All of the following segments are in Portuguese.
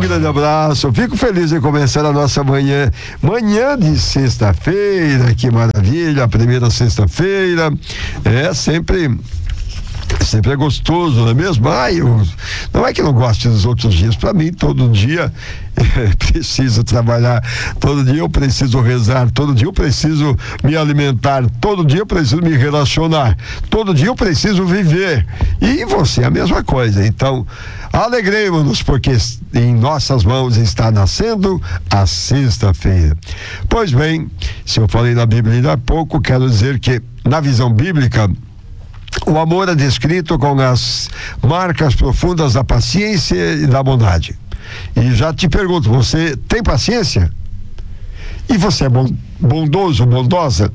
grande abraço. Eu fico feliz em começar a nossa manhã de sexta-feira. Que maravilha, a primeira sexta-feira. É sempre é gostoso, não é mesmo? Não é que não goste dos outros dias. Para mim, todo dia preciso trabalhar, todo dia eu preciso rezar, todo dia eu preciso me alimentar, todo dia eu preciso me relacionar, todo dia eu preciso viver. E você, a mesma coisa. Então, alegremos-nos, porque em nossas mãos está nascendo a sexta-feira. Pois bem, se eu falei na Bíblia há pouco, quero dizer que, na visão bíblica, o amor é descrito com as marcas profundas da paciência e da bondade. E já te pergunto, você tem paciência? E você é bondoso, bondosa?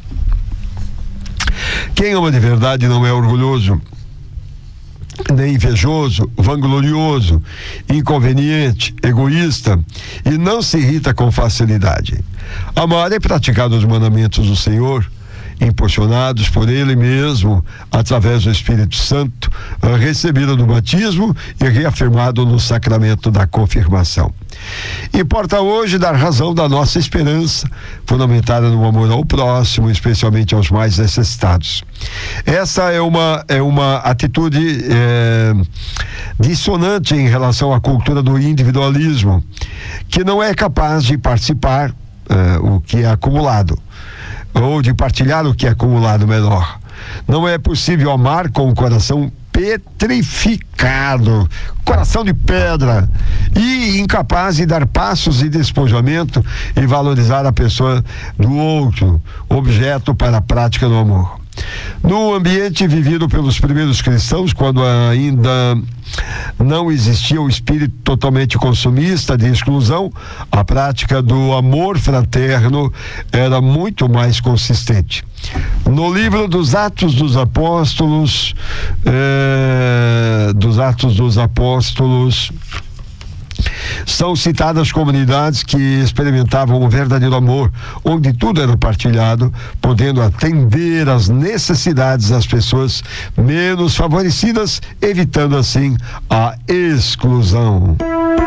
Quem ama de verdade não é orgulhoso, nem invejoso, vanglorioso, inconveniente, egoísta, e não se irrita com facilidade. Amar é praticar os mandamentos do Senhor, impulsionados por Ele mesmo, através do Espírito Santo, recebido no batismo e reafirmado no sacramento da confirmação. Importa hoje dar razão da nossa esperança, fundamentada no amor ao próximo, especialmente aos mais necessitados. Essa é uma atitude dissonante em relação à cultura do individualismo, que não é capaz de participar o que é acumulado, ou de partilhar o que é acumulado, melhor. Não é possível amar com o coração petrificado, coração de pedra, e incapaz de dar passos de despojamento e valorizar a pessoa do outro, objeto para a prática do amor. No ambiente vivido pelos primeiros cristãos, quando ainda não existia o espírito totalmente consumista de exclusão, a prática do amor fraterno era muito mais consistente. No livro dos Atos dos Apóstolos, são citadas comunidades que experimentavam o verdadeiro amor, onde tudo era partilhado, podendo atender às necessidades das pessoas menos favorecidas, evitando assim a exclusão.